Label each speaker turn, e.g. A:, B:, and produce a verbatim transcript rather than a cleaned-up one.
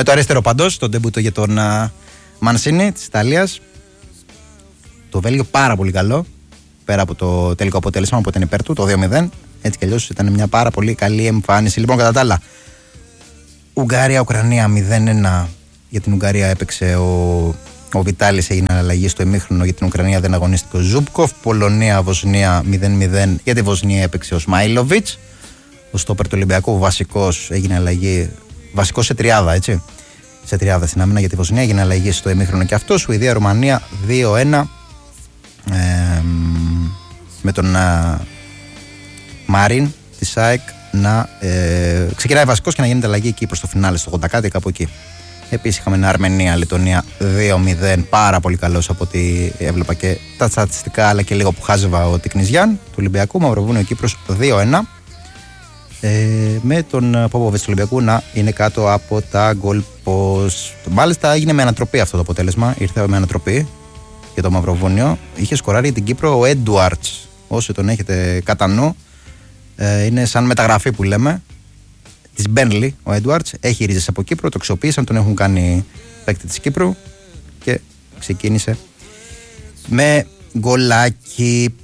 A: Με το αριστερό παντός, το ντεμπούτο για τον Μανσίνη της Ιταλίας. Το Βέλγιο πάρα πολύ καλό. Πέρα από το τελικό αποτέλεσμα που ήταν υπέρ του, το δύο μηδέν. Έτσι κι αλλιώς ήταν μια πάρα πολύ καλή εμφάνιση. Λοιπόν, κατά τα άλλα, Ουγγαρία-Ουκρανία μηδέν ένα. Για την Ουγγαρία έπαιξε ο, ο Βιτάλης, έγινε αλλαγή στο ημίχρονο. Για την Ουκρανία δεν αγωνίστηκε ο Ζούμπκοφ. Πολωνία-Βοσνία μηδέν μηδέν. Για τη Βοσνία έπαιξε ο Σμάιλοβιτς. Ο στόπερ του Ολυμπιακού, βασικός, έγινε αλλαγή. Βασικός σε τριάδα, έτσι. Σε τριάδα στην άμυνα για τη Βοσνία, έγινε αλλαγή στο ημίχρονο και αυτό. Σουηδία-Ρουμανία δύο ένα. Ε, με τον α, Μάριν τη ΣΑΕΚ να ε, ξεκινάει βασικός και να γίνεται αλλαγή εκεί προς το φινάλε, στο ογδόντα κάτι, κάπου εκεί. Επίσης είχαμε ένα Αρμενία-Λετωνία δύο μηδέν, πάρα πολύ καλός από ό,τι έβλεπα και τα στατιστικά, αλλά και λίγο που χάζευα ο Τικνιζιάν του Ολυμπιακού. Μαυροβούνιο-Κύπρος δύο ένα. Ε, με τον Πόποβιτς του Ολυμπιακού να είναι κάτω από τα γκολ post. Μάλιστα έγινε με ανατροπή αυτό το αποτέλεσμα. Ήρθε με ανατροπή για το Μαυροβούνιο. Είχε σκοράρει για την Κύπρο ο Έντουαρτς. Όσοι τον έχετε κατά νου, ε, είναι σαν μεταγραφή που λέμε της Μπέρνλι. Ο Έντουαρτς έχει ρίζες από Κύπρο, το αξιοποίησαν, τον έχουν κάνει παίκτη της Κύπρου και ξεκίνησε με γκολάκι.